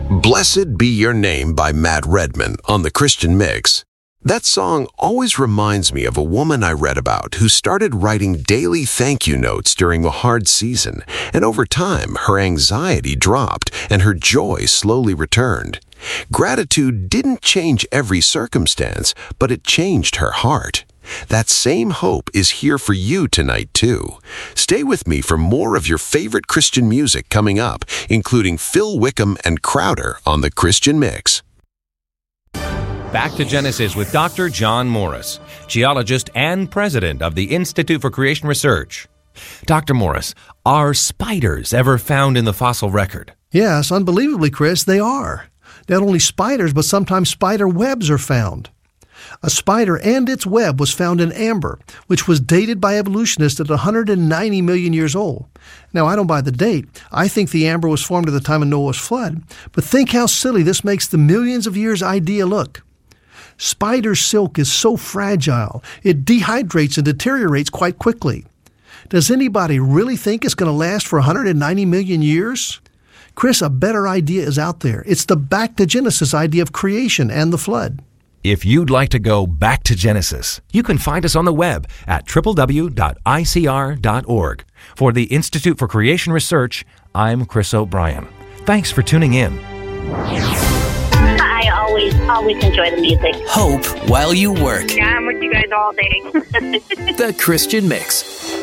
Blessed Be Your Name by Matt Redman on the Christian Mix. That song always reminds me of a woman I read about who started writing daily thank you notes during a hard season, and over time her anxiety dropped and her joy slowly returned. Gratitude didn't change every circumstance, but it changed her heart. That same hope is here for you tonight, too. Stay with me for more of your favorite Christian music coming up, including Phil Wickham and Crowder on the Christian Mix. Back to Genesis with Dr. John Morris, geologist and president of the Institute for Creation Research. Dr. Morris, are spiders ever found in the fossil record? Yes, unbelievably, Chris, they are. Not only spiders, but sometimes spider webs are found. A spider and its web was found in amber, which was dated by evolutionists at 190 million years old. Now, I don't buy the date. I think the amber was formed at the time of Noah's flood. But think how silly this makes the millions of years idea look. Spider silk is so fragile, it dehydrates and deteriorates quite quickly. Does anybody really think it's going to last for 190 million years? Chris, a better idea is out there. It's the back to Genesis idea of creation and the flood. If you'd like to go back to Genesis, you can find us on the web at www.icr.org. For the Institute for Creation Research, I'm Chris O'Brien. Thanks for tuning in. I always enjoy the music. Hope while you work. Yeah, I'm with you guys all day. The Christian Mix.